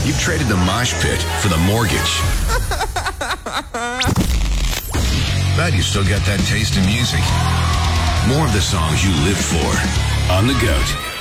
You've traded the mosh pit for the mortgage. But you still got that taste in music. More of the songs you live for on The GOAT.